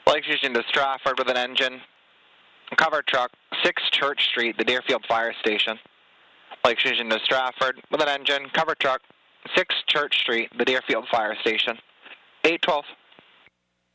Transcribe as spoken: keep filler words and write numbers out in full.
Lake Fusion to Stratford with an engine. Cover truck, six Church Street, the Deerfield Fire Station. Lake Fusion to Stratford with an engine. Cover truck, six Church Street, the Deerfield Fire Station. eight twelve.